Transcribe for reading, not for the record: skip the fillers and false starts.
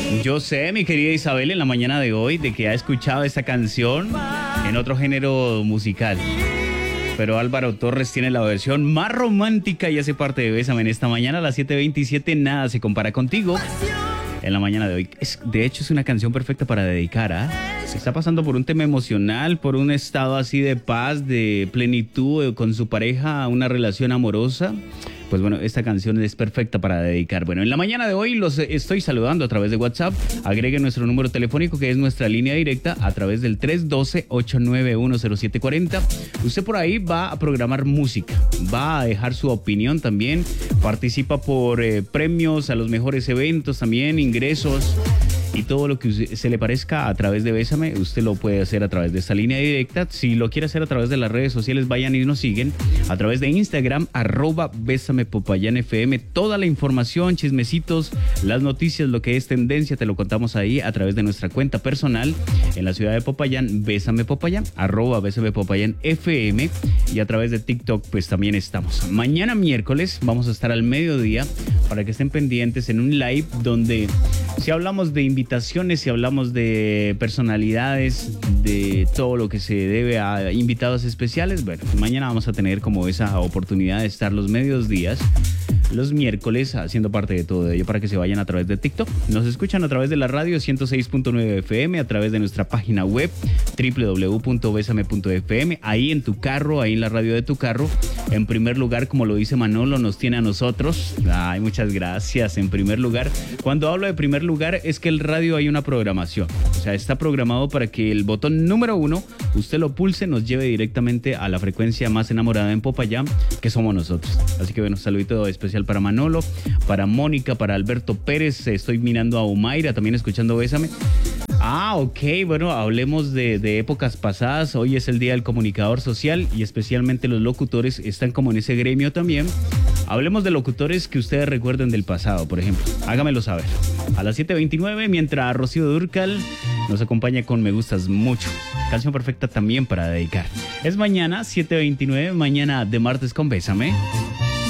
Yo sé, mi querida Isabel, en la mañana de hoy, de que ha escuchado esta canción en otro género musical. Pero Álvaro Torres tiene la versión más romántica y hace parte de Bésame en esta mañana a las 7:27. Nada se compara contigo. En la mañana de hoy. De hecho, es una canción perfecta para dedicar, ¿ah? Se está pasando por un tema emocional, por un estado así de paz, de plenitud con su pareja, una relación amorosa. Pues bueno, esta canción es perfecta para dedicar. Bueno, en la mañana de hoy los estoy saludando a través de WhatsApp. Agreguen nuestro número telefónico, que es nuestra línea directa, a través del 312-891-0740. Usted por ahí va a programar música, va a dejar su opinión también, participa por premios a los mejores eventos también, ingresos y todo lo que se le parezca a través de Bésame. Usted lo puede hacer a través de esta línea directa. Si lo quiere hacer a través de las redes sociales, vayan y nos siguen a través de Instagram, @BésamePopayánFM. Toda la información, chismecitos, las noticias, lo que es tendencia, te lo contamos ahí a través de nuestra cuenta personal en la ciudad de Popayán, Bésame Popayán, @BésamePopayánFM, y a través de TikTok pues también estamos. Mañana miércoles vamos a estar al mediodía para que estén pendientes en un live donde si hablamos de invitaciones, si hablamos de personalidades, de todo lo que se debe a invitados especiales, bueno, mañana vamos a tener como esa oportunidad de estar los mediodías, los miércoles, haciendo parte de todo ello para que se vayan a través de TikTok. Nos escuchan a través de la radio 106.9 FM, a través de nuestra página web www.besame.fm, ahí en tu carro, ahí en la radio de tu carro. En primer lugar, como lo dice Manolo, nos tiene a nosotros. Ay, muchas gracias. En primer lugar, cuando hablo de primer lugar, es que el radio hay una programación. O sea, está programado para que el botón número 1, usted lo pulse, nos lleve directamente a la frecuencia más enamorada en Popayán, que somos nosotros. Así que bueno, saludito especial para Manolo, para Mónica, para Alberto Pérez. Estoy mirando a Omaira, también escuchando Bésame. Ah, ok, bueno, hablemos de épocas pasadas. Hoy es el Día del Comunicador Social y especialmente los locutores están como en ese gremio también. Hablemos de locutores que ustedes recuerden del pasado, por ejemplo. Hágamelo saber. A las 7:29, mientras Rocío Dúrcal nos acompaña con Me Gustas Mucho. Canción perfecta también para dedicar. Es mañana, 7:29, mañana de martes con Bésame.